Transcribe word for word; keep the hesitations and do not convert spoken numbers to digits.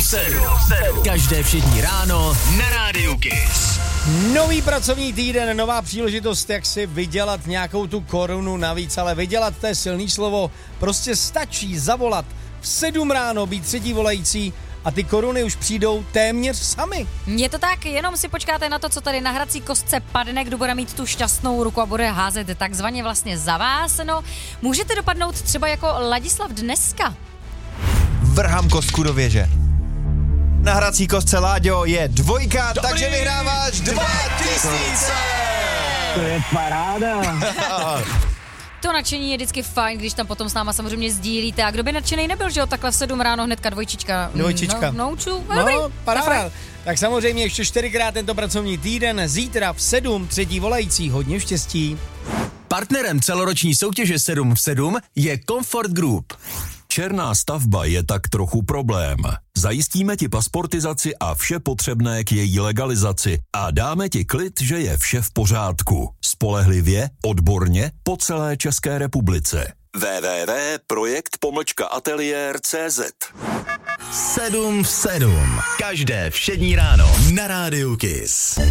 v sedm. Každé všední ráno na Rádiu Kiss. Nový pracovní týden, nová příležitost, jak si vydělat nějakou tu korunu navíc, ale vydělat, to je silný slovo, prostě stačí zavolat v sedm ráno, být třetí volající a ty koruny už přijdou téměř sami. Je to tak, jenom si počkáte na to, co tady na hrací kostce padne, kdo bude mít tu šťastnou ruku a bude házet takzvaně vlastně za vás. No, můžete dopadnout třeba jako Ladislav dneska. Vrhám kostku do věže. Na hrací kostce, Láďo, je dvojka, Dobrý. takže vyhráváš dva tisíce. To je paráda. To nadšení je vždycky fajn, když tam potom s náma samozřejmě sdílíte. A kdo by nadšený nebyl, že jo, takhle v sedm ráno hnedka dvojčička. Dvojčička. No, nouču, No, dobrý. paráda. Tak samozřejmě ještě čtyřikrát tento pracovní týden, zítra v sedm, třetí volající, hodně štěstí. Partnerem celoroční soutěže sedm v sedm je Comfort Group. Černá stavba je tak trochu problém. Zajistíme ti pasportizaci a vše potřebné k její legalizaci a dáme ti klid, že je vše v pořádku. Spolehlivě, odborně, po celé České republice. w w w tečka projekt pomlčka ateliér tečka cé zet sedm v sedm. Každé všední ráno na Rádiu Kiss.